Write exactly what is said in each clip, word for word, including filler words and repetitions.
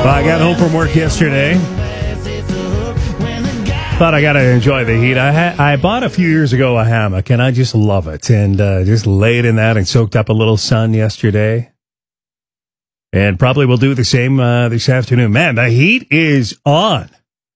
Well, I got home from work yesterday. Thought I got to enjoy the heat. I ha- I bought a few years ago a hammock, and I just love it. And uh, just laid in that and soaked up a little sun yesterday. And probably will do the same uh, this afternoon. Man, the heat is on.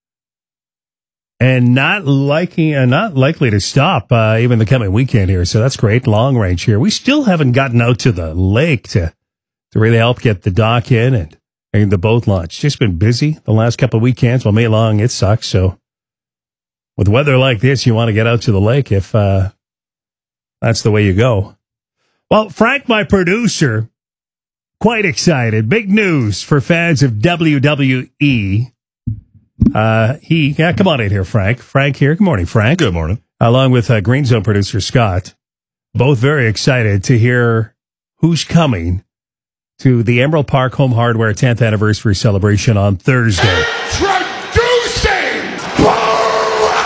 And not liking, uh, not likely to stop uh, even the coming weekend here. So that's great. Long range here. We still haven't gotten out to the lake to, to really help get the dock in and, and the boat launch. Just been busy the last couple of weekends. Well, May long, it sucks. So with weather like this, you want to get out to the lake if uh, that's the way you go. Well, Frank, my producer, quite excited. Big news for fans of W W E. Uh, he, yeah, come on in here, Frank. Frank here. Good morning, Frank. Good morning. Along with uh, Green Zone producer Scott. Both very excited to hear who's coming to the Emerald Park Home Hardware tenth anniversary celebration on Thursday. Introducing Brock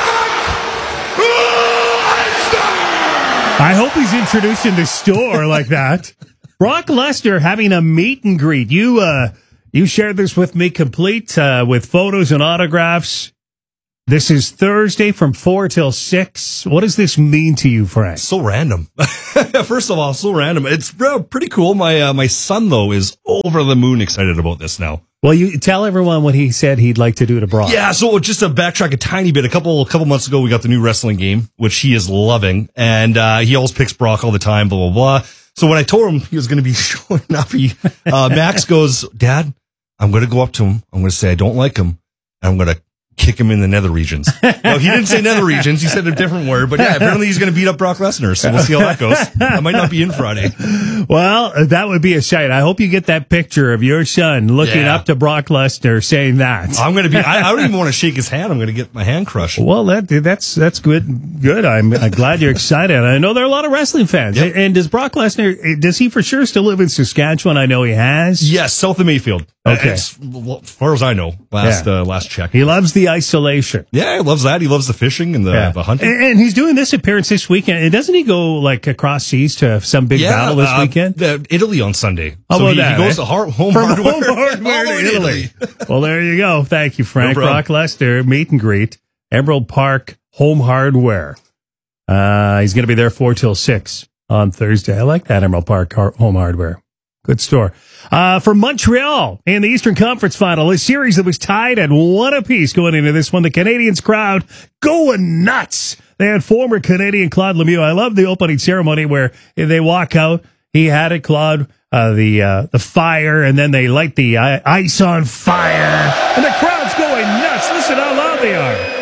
Lesnar! I hope he's introducing the store like that. Brock Lesnar having a meet and greet. You, uh, You shared this with me complete uh, with photos and autographs. This is Thursday from four till six. What does this mean to you, Frank? So random. First of all, so random. It's pretty cool. My uh, my son, though, is over the moon excited about this now. Well, you tell everyone what he said he'd like to do to Brock. Yeah, so just to backtrack a tiny bit, a couple a couple months ago, we got the new wrestling game, which he is loving. And uh, he always picks Brock all the time, blah, blah, blah. So when I told him he was going to be showing up, he, uh, Max goes, Dad, I'm going to go up to him. I'm going to say I don't like him. And I'm going to kick him in the nether regions. No, he didn't say nether regions. He said a different word. But yeah, apparently he's going to beat up Brock Lesnar. So we'll see how that goes. I might not be in Friday. Well, that would be a sight. I hope you get that picture of your son looking Yeah. up to Brock Lesnar saying that. I'm going to be, I, I don't even want to shake his hand. I'm going to get my hand crushed. Well, that that's that's good. Good. I'm, I'm glad you're excited. I know there are a lot of wrestling fans. Yep. And does Brock Lesnar, does he for sure still live in Saskatchewan? I know he has. Yes, south of Mayfield. Okay. Uh, as, as far as I know, last Yeah. uh, last check. He loves the isolation. Yeah, he loves that. He loves the fishing and the, Yeah. the hunting. And, and he's doing this appearance this weekend. And doesn't he go like across seas to some big battle this uh, weekend? The, Italy on Sunday. How so about he, that, he goes eh? to har- home From hardware, home hardware all to the way to Italy. Well, there you go. Thank you, Frank. No Brock problem. Lesnar, meet and greet, Emerald Park Home Hardware. Uh, he's going to be there four till six on Thursday. I like that Emerald Park Har- Home Hardware. Good store. Uh, for Montreal in the Eastern Conference Final, a series that was tied at one apiece going into this one. The Canadiens crowd going nuts. They had former Canadian Claude Lemieux. I love the opening ceremony where they walk out. He had it, Claude, uh, the uh, the fire, and then they light the uh, ice on fire. And the crowd's going nuts. Listen how loud they are.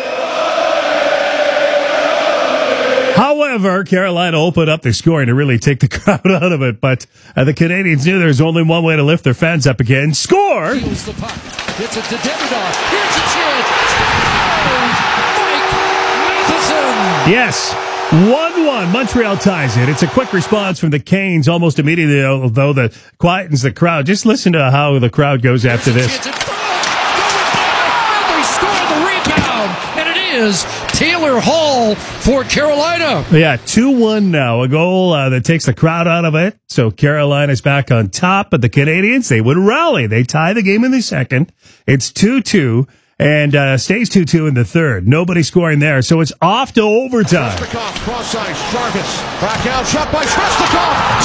However, Carolina opened up their scoring to really take the crowd out of it, but uh, the Canadians knew there was only one way to lift their fans up again. Score! Heals the puck. Gets it to Demidov. Here's a chance. Scores! Mike Matheson! Yes, one one. Montreal ties it. It's a quick response from the Canes almost immediately, although that quietens the crowd. Just listen to how the crowd goes after this. It's a goal. And they score the rebound. And it is Taylor Hall for Carolina. Yeah, two one now. A goal uh, that takes the crowd out of it. So Carolina's back on top, but the Canadians, they would rally. They tie the game in the second. It's two two and uh, stays two two in the third. Nobody scoring there, so it's off to overtime. Svechnikov, cross ice, Jarvis, back out, shot by Svechnikov,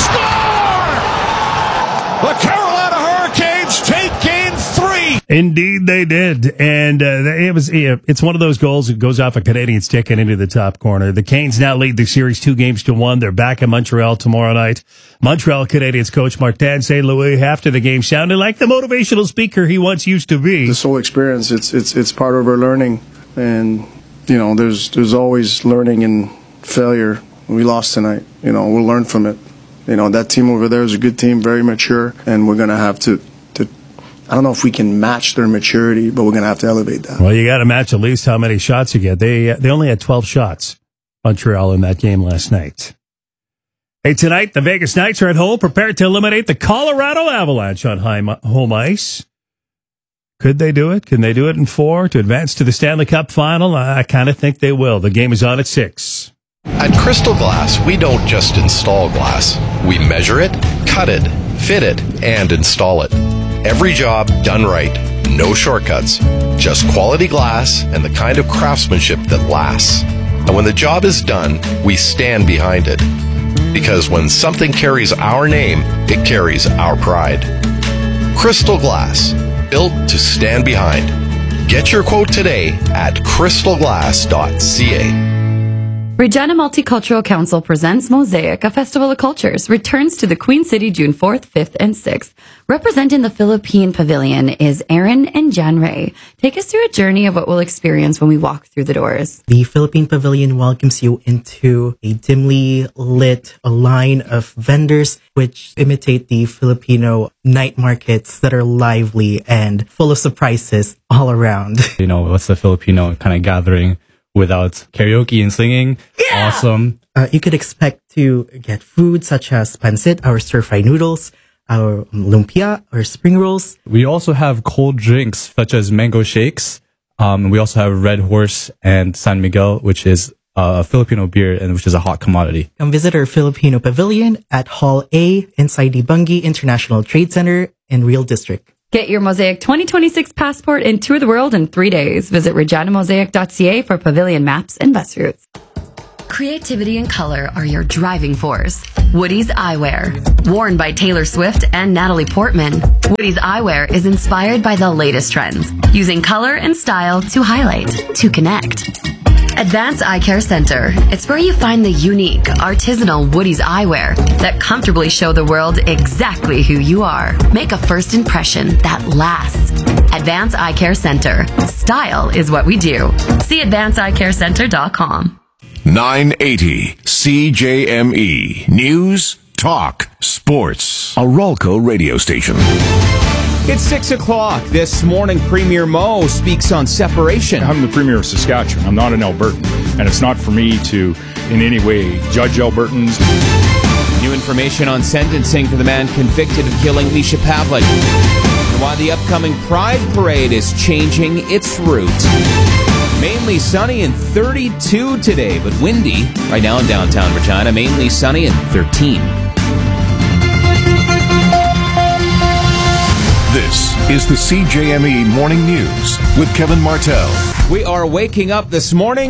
score! The Carolina Hurricanes take game three! Indeed, they did, and uh, it was. It's one of those goals that goes off a Canadian stick and into the top corner. The Canes now lead the series two games to one. They're back in Montreal tomorrow night. Montreal Canadiens coach Martin Saint Louis after the game sounded like the motivational speaker he once used to be. This whole experience, it's it's it's part of our learning, and you know, there's there's always learning and failure. We lost tonight. You know, we'll learn from it. You know, that team over there is a good team, very mature, and we're gonna have to. I don't know if we can match their maturity, but we're going to have to elevate that. Well, you got to match at least how many shots you get. They they only had twelve shots, Montreal, in that game last night. Hey, tonight, the Vegas Knights are at home, prepared to eliminate the Colorado Avalanche on home ice. Could they do it? Can they do it in four to advance to the Stanley Cup final? I kind of think they will. The game is on at six. At Crystal Glass, we don't just install glass. We measure it, cut it, fit it, and install it. Every job done right, No shortcuts, just quality glass and the kind of craftsmanship that lasts. And when the job is done, we stand behind it. Because when something carries our name, it carries our pride. Crystal Glass, built to stand behind. Get your quote today at crystal glass dot c a. Regina Multicultural Council presents Mosaic, a festival of cultures, returns to the Queen City June fourth, fifth, and sixth. Representing the Philippine Pavilion is Aaron and Jan Ray. Take us through a journey of what we'll experience when we walk through the doors. The Philippine Pavilion welcomes you into a dimly lit a line of vendors which imitate the Filipino night markets that are lively and full of surprises all around. You know, what's the Filipino kind of gathering without karaoke and singing? Yeah! Awesome. Uh, you could expect to get food such as pancit, our stir-fry noodles, our lumpia, our spring rolls. We also have cold drinks such as mango shakes. Um, we also have Red Horse and San Miguel, which is a Filipino beer and which is a hot commodity. Come visit our Filipino Pavilion at Hall A inside the Bungie International Trade Center in Real District. Get your Mosaic twenty twenty-six passport and tour the world in three days. Visit regina mosaic dot c a for pavilion maps and bus routes. Creativity and color are your driving force. Woody's Eyewear. Worn by Taylor Swift and Natalie Portman, Woody's Eyewear is inspired by the latest trends, using color and style to highlight, to connect. Advanced Eye Care Center. It's where you find the unique, artisanal Woody's eyewear that comfortably show the world exactly who you are. Make a first impression that lasts. Advanced Eye Care Center. Style is what we do. See advanced eye care center dot com. nine eighty C J M E. News, talk, sports. A Rolco radio station. It's six o'clock. This morning, Premier Mo speaks on separation. I'm the Premier of Saskatchewan. I'm not an Albertan. And it's not for me to, in any way, judge Albertans. New information on sentencing for the man convicted of killing Misha Pavlik. And why the upcoming Pride Parade is changing its route. Mainly sunny and thirty-two today, but windy. Right now in downtown Regina, mainly sunny and thirteen. This is the C J M E Morning News with Kevin Martell. We are waking up this morning,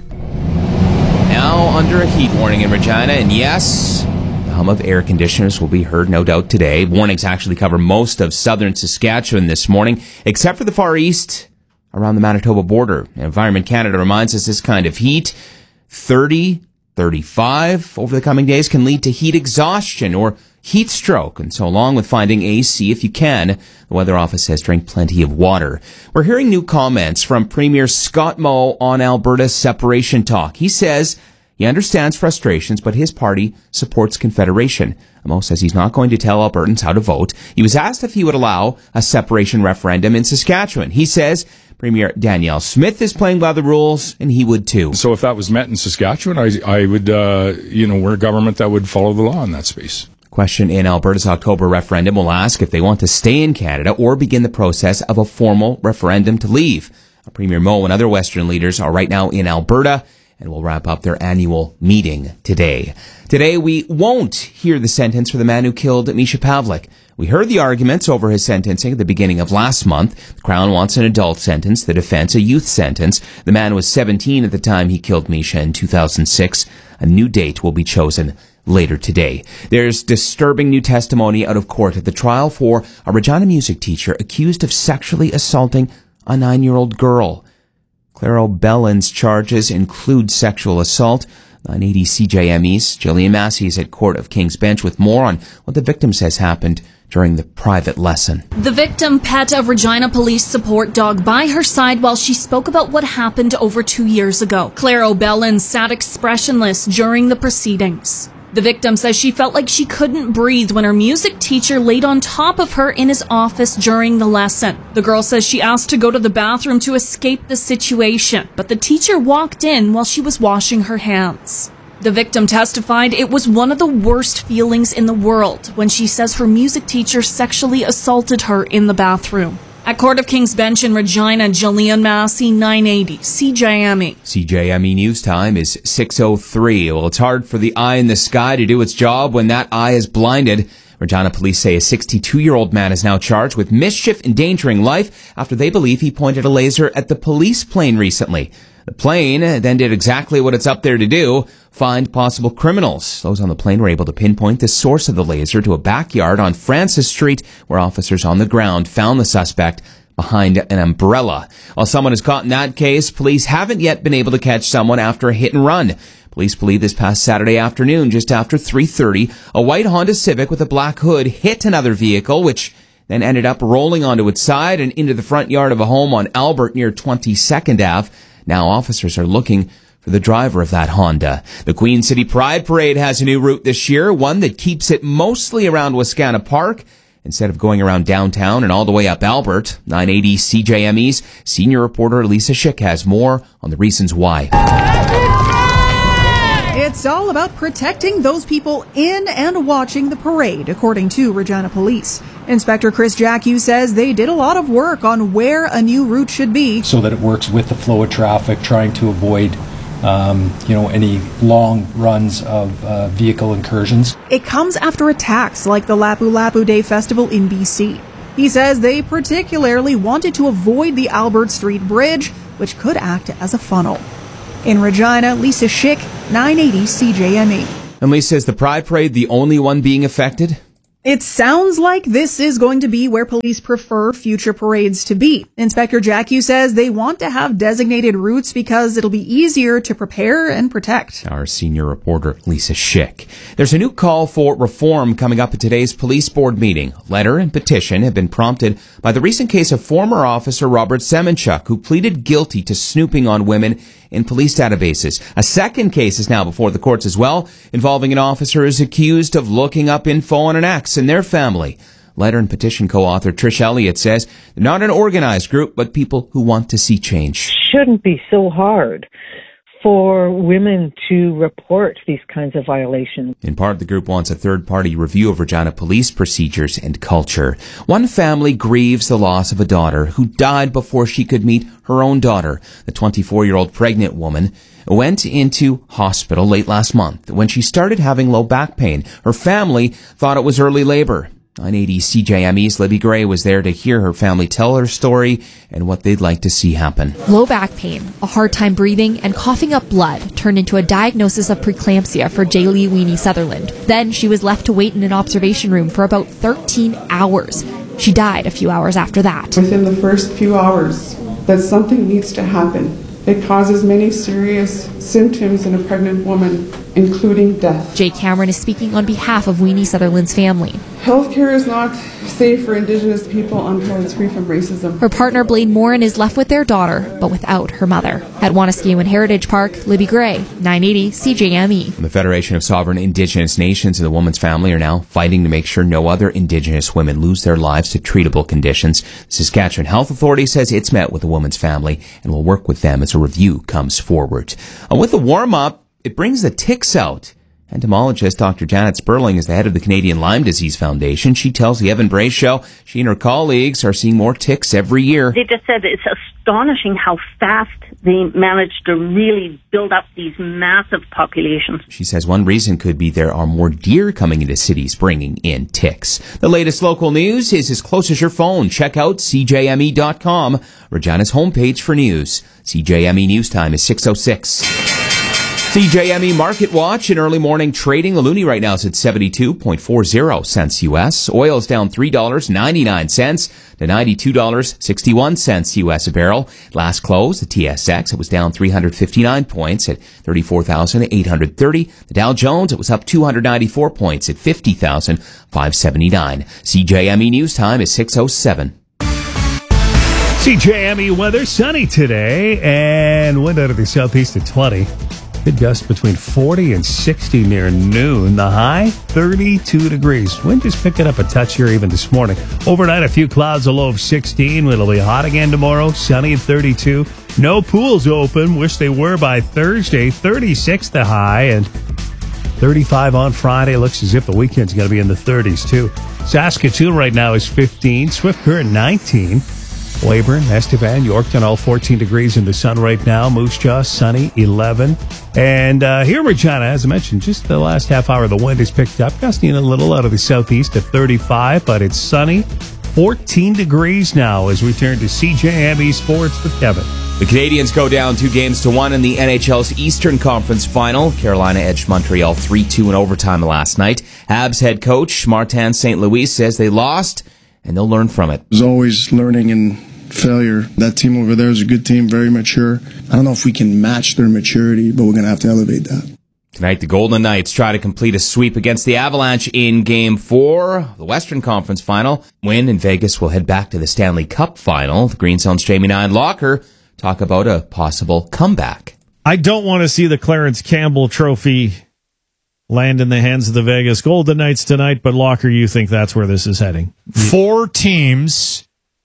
now under a heat warning in Regina, and yes, the hum of air conditioners will be heard no doubt today. Warnings actually cover most of southern Saskatchewan this morning, except for the far east, around the Manitoba border. Environment Canada reminds us this kind of heat, thirty, thirty-five over the coming days, can lead to heat exhaustion or heat stroke, and so along with finding A C if you can. The Weather Office says drink plenty of water. We're hearing new comments from Premier Scott Moe on Alberta's separation talk. He says he understands frustrations, but his party supports Confederation. Moe says he's not going to tell Albertans how to vote. He was asked if he would allow a separation referendum in Saskatchewan. He says Premier Danielle Smith is playing by the rules, and he would too. So if that was met in Saskatchewan, I, I would, uh, you know, we're a government that would follow the law in that space. Question in Alberta's October referendum will ask if they want to stay in Canada or begin the process of a formal referendum to leave. Premier Moe and other Western leaders are right now in Alberta and will wrap up their annual meeting today. Today, we won't hear the sentence for the man who killed Misha Pavlik. We heard the arguments over his sentencing at the beginning of last month. The Crown wants an adult sentence, the defense a youth sentence. The man was seventeen at the time he killed Misha in two thousand six. A new date will be chosen later today. There's disturbing new testimony out of court at the trial for a Regina music teacher accused of sexually assaulting a nine-year-old girl. Claire O'Bellin's charges include sexual assault. nine eighty C J M E's Jillian Massey is at Court of King's Bench with more on what the victim says happened during the private lesson. The victim pet a Regina police support dog by her side while she spoke about what happened over two years ago. Claire O'Bellin sat expressionless during the proceedings. The victim says she felt like she couldn't breathe when her music teacher laid on top of her in his office during the lesson. The girl says she asked to go to the bathroom to escape the situation, but the teacher walked in while she was washing her hands. The victim testified it was one of the worst feelings in the world when she says her music teacher sexually assaulted her in the bathroom. At Court of King's Bench in Regina, Jillian Massey, nine eighty C J M E. C J M E news time is six oh three. Well, it's hard for the eye in the sky to do its job when that eye is blinded. Regina police say a sixty-two-year-old man is now charged with mischief endangering life after they believe he pointed a laser at the police plane recently. The plane then did exactly what it's up there to do, find possible criminals. Those on the plane were able to pinpoint the source of the laser to a backyard on Francis Street, where officers on the ground found the suspect behind an umbrella. While someone is caught in that case, police haven't yet been able to catch someone after a hit and run. Police believe this past Saturday afternoon, just after three thirty, a white Honda Civic with a black hood hit another vehicle, which then ended up rolling onto its side and into the front yard of a home on Albert near twenty-second Avenue. Now officers are looking for the driver of that Honda. The Queen City Pride Parade has a new route this year, one that keeps it mostly around Wascana Park instead of going around downtown and all the way up Albert. nine eighty C J M E's senior reporter Lisa Schick has more on the reasons why. It's all about protecting those people in and watching the parade, according to Regina Police. Inspector Chris Jacque says they did a lot of work on where a new route should be, so that it works with the flow of traffic, trying to avoid um, you know, any long runs of uh, vehicle incursions. It comes after attacks like the Lapu Lapu Day Festival in B C. He says they particularly wanted to avoid the Albert Street Bridge, which could act as a funnel. In Regina, Lisa Schick, nine eighty C J M E. And Lisa, is the Pride Parade the only one being affected? It sounds like this is going to be where police prefer future parades to be. Inspector Jacque says they want to have designated routes because it'll be easier to prepare and protect. Our senior reporter, Lisa Schick. There's a new call for reform coming up at today's police board meeting. Letter and petition have been prompted by the recent case of former officer Robert Semenchuk, who pleaded guilty to snooping on women in police databases. A second case is now before the courts as well, involving an officer who is accused of looking up info on an ex and their family. Letter and petition co-author Trish Elliott says they're not an organized group, but people who want to see change. Shouldn't be so hard for women to report these kinds of violations. In part, the group wants a third-party review of Regina police procedures and culture. One family grieves the loss of a daughter who died before she could meet her own daughter. The twenty-four-year-old pregnant woman went into hospital late last month. When she started having low back pain, her family thought it was early labor. nine eighty C J M E's Libby Gray was there to hear her family tell her story and what they'd like to see happen. Low back pain, a hard time breathing, and coughing up blood turned into a diagnosis of preeclampsia for Jaylee Weenie Sutherland. Then she was left to wait in an observation room for about thirteen hours. She died a few hours after that. Within the first few hours, that something needs to happen. It causes many serious symptoms in a pregnant woman, including death. Jay Cameron is speaking on behalf of Weenie Sutherland's family. Healthcare is not safe for Indigenous people until it's free from racism. Her partner, Blaine Morin, is left with their daughter, but without her mother. At Wanuskewin Heritage Park, Libby Gray, nine eighty C J M E. The Federation of Sovereign Indigenous Nations and the woman's family are now fighting to make sure no other Indigenous women lose their lives to treatable conditions. The Saskatchewan Health Authority says it's met with the woman's family and will work with them as a review comes forward. Uh, with the warm-up, it brings the ticks out. Entomologist Doctor Janet Sperling is the head of the Canadian Lyme Disease Foundation. She tells the Evan Bray Show she and her colleagues are seeing more ticks every year. They just said it's astonishing how fast they managed to really build up these massive populations. She says one reason could be there are more deer coming into cities bringing in ticks. The latest local news is as close as your phone. Check out C J M E dot com, Regina's homepage for news. C J M E News Time is six oh six. C J M E Market Watch in early morning trading. The loonie right now is at seventy-two point four zero cents U S. Oil is down three dollars and ninety-nine cents to ninety-two dollars and sixty-one cents U S a barrel. Last close, the T S X, it was down three hundred fifty-nine points at thirty-four thousand eight hundred thirty. The Dow Jones, it was up two hundred ninety-four points at fifty thousand five hundred seventy-nine. C J M E News Time is six oh seven. C J M E weather, sunny today, and wind out of the southeast at twenty. Good gust between forty and sixty near noon. The high, thirty-two degrees. Wind just picking up a touch here even this morning. Overnight, a few clouds, a low of sixteen. It'll be hot again tomorrow, sunny at thirty-two. No pools open. Wish they were by Thursday. thirty-six the high and thirty-five on Friday. Looks as if the weekend's going to be in the thirties too. Saskatoon right now is fifteen. Swift Current nineteen. Weyburn, Estevan, Yorkton, all fourteen degrees in the sun right now. Moose Jaw, sunny, eleven. And uh, here in Regina, as I mentioned, just the last half hour, the wind has picked up, gusting a little out of the southeast at thirty-five, but it's sunny. fourteen degrees now as we turn to C J M E Sports with Kevin. The Canadians go down two games to one in the N H L's Eastern Conference Final. Carolina edged Montreal three two in overtime last night. Habs head coach Martin Saint Louis says they lost, and they'll learn from it. There's always learning in failure. That team over there is a good team, very mature. I don't know if we can match their maturity, but we're going to have to elevate that. Tonight, the Golden Knights try to complete a sweep against the Avalanche in Game four, the Western Conference Final. Win in Vegas will head back to the Stanley Cup Final. The Green Zone's Jamie Nine Locker talk about a possible comeback. I don't want to see the Clarence Campbell Trophy land in the hands of the Vegas Golden Knights tonight, but Locker, you think that's where this is heading? Four teams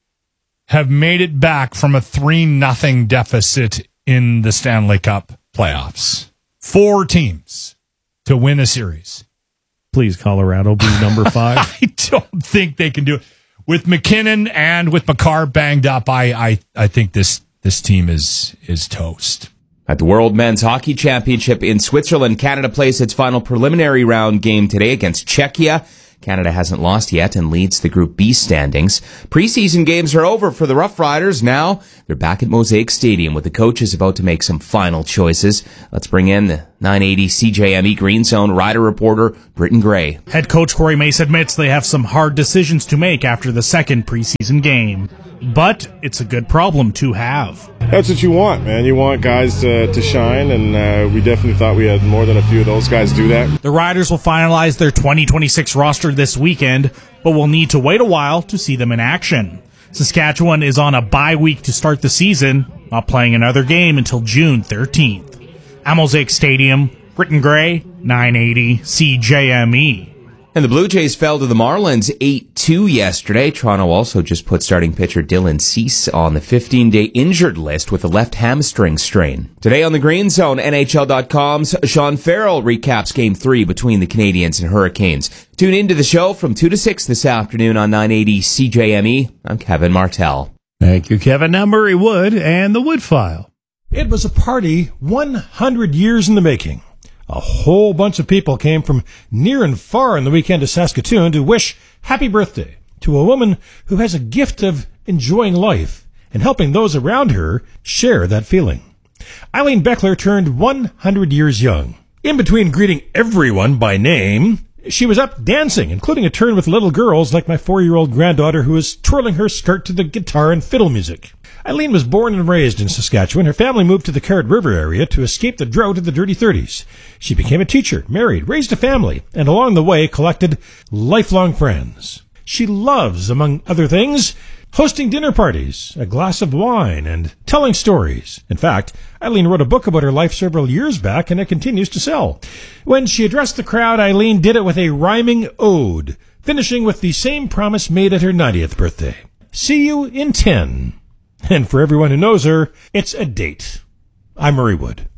have made it back from a three nothing deficit in the Stanley Cup playoffs. Four teams to win a series. Please, Colorado, be number five. I don't think they can do it. With McKinnon and with McCarr banged up, I, I, I think this, this team is, is toast. At the World Men's Hockey Championship in Switzerland, Canada plays its final preliminary round game today against Czechia. Canada hasn't lost yet and leads the Group B standings. Preseason games are over for the Rough Riders. Now they're back at Mosaic Stadium with the coaches about to make some final choices. Let's bring in the nine eighty C J M E Green Zone Rider reporter, Britton Gray. Head coach Corey Mace admits they have some hard decisions to make after the second preseason game. But it's a good problem to have. That's what you want, man. You want guys to, to shine, and uh, we definitely thought we had more than a few of those guys do that. The Riders will finalize their twenty twenty-six roster this weekend, but will need to wait a while to see them in action. Saskatchewan is on a bye week to start the season, not playing another game until June thirteenth. At Mosaic Stadium, Britton Gray, nine eighty C J M E. And the Blue Jays fell to the Marlins eight two yesterday. Toronto also just put starting pitcher Dylan Cease on the fifteen-day injured list with a left hamstring strain. Today on the Green Zone, N H L dot com's Sean Farrell recaps Game three between the Canadians and Hurricanes. Tune into the show from two to six this afternoon on nine eighty C J M E. I'm Kevin Martell. Thank you, Kevin. Now Murray Wood and the Wood File. It was a party one hundred years in the making. A whole bunch of people came from near and far on the weekend to Saskatoon to wish happy birthday to a woman who has a gift of enjoying life and helping those around her share that feeling. Eileen Beckler turned one hundred years young. In between greeting everyone by name, she was up dancing, including a turn with little girls like my four-year-old granddaughter who was twirling her skirt to the guitar and fiddle music. Eileen was born and raised in Saskatchewan. Her family moved to the Carrot River area to escape the drought of the dirty thirties. She became a teacher, married, raised a family, and along the way collected lifelong friends. She loves, among other things, hosting dinner parties, a glass of wine, and telling stories. In fact, Eileen wrote a book about her life several years back, and it continues to sell. When she addressed the crowd, Eileen did it with a rhyming ode, finishing with the same promise made at her ninetieth birthday. See you in ten. And for everyone who knows her, it's a date. I'm Murray Wood.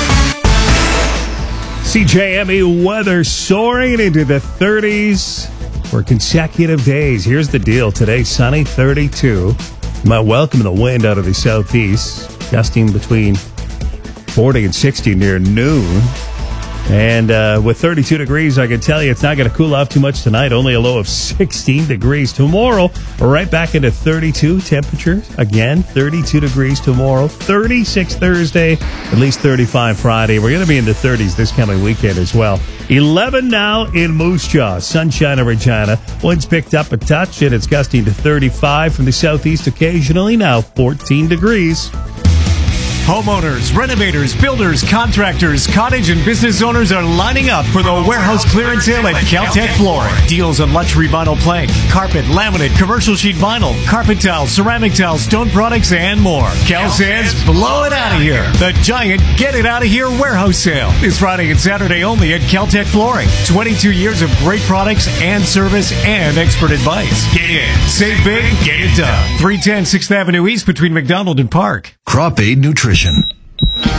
C J M E weather soaring into the thirties for consecutive days. Here's the deal. Today, sunny, thirty-two. You might welcome the wind out of the southeast, gusting between forty and sixty near noon. And uh, with thirty-two degrees, I can tell you it's not going to cool off too much tonight. Only a low of sixteen degrees. Tomorrow, we're right back into thirty-two temperatures. Again, thirty-two degrees tomorrow. thirty-six Thursday, at least thirty-five Friday. We're going to be in the thirties this coming weekend as well. eleven now in Moose Jaw. Sunshine in Regina. Winds picked up a touch, and it's gusting to thirty-five from the southeast occasionally. Now fourteen degrees. Homeowners, renovators, builders, contractors, cottage and business owners are lining up for the warehouse clearance sale at Caltech Flooring. Deals on luxury vinyl plank, carpet, laminate, commercial sheet vinyl, carpet tile, ceramic tile, stone products, and more. Cal says, blow it out of here. The giant Get It Out of Here warehouse sale is Friday and Saturday only at Caltech Flooring. twenty-two years of great products and service and expert advice. Get in, save big, get it done. three ten sixth Avenue East between McDonald and Park. Crop Aid Nutrition.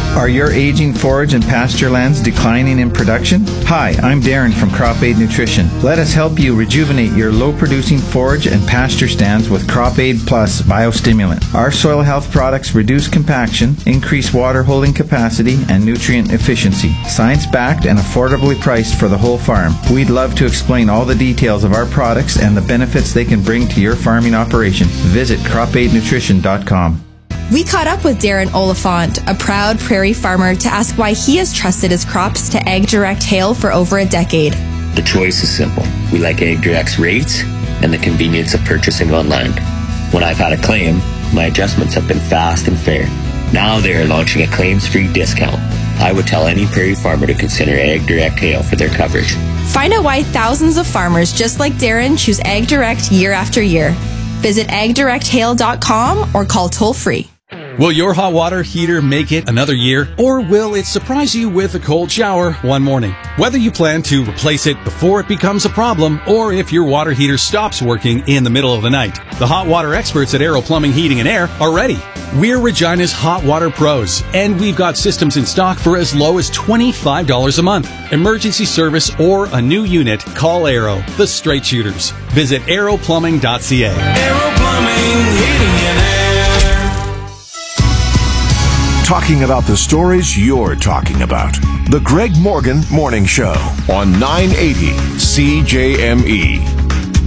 Are your aging forage and pasture lands declining in production? Hi, I'm Darren from Crop Aid Nutrition. Let us help you rejuvenate your low-producing forage and pasture stands with Crop Aid Plus Biostimulant. Our soil health products reduce compaction, increase water holding capacity, and nutrient efficiency. Science-backed and affordably priced for the whole farm. We'd love to explain all the details of our products and the benefits they can bring to your farming operation. Visit crop aid nutrition dot com. We caught up with Darren Oliphant, a proud prairie farmer, to ask why he has trusted his crops to AgDirect Hail for over a decade. The choice is simple. We like AgDirect's rates and the convenience of purchasing online. When I've had a claim, my adjustments have been fast and fair. Now they are launching a claims-free discount. I would tell any prairie farmer to consider AgDirect Hail for their coverage. Find out why thousands of farmers just like Darren choose AgDirect year after year. Visit ag direct hail dot com or call toll-free. Will your hot water heater make it another year, or will it surprise you with a cold shower one morning? Whether you plan to replace it before it becomes a problem, or if your water heater stops working in the middle of the night, the hot water experts at Aero Plumbing, Heating and Air are ready. We're Regina's Hot Water Pros, and we've got systems in stock for as low as twenty-five dollars a month. Emergency service or a new unit, call Aero, the straight shooters. Visit aero plumbing dot c a. Aero Plumbing, Heating and Air. Talking about the stories you're talking about. The Greg Morgan Morning Show on nine eighty C J M E.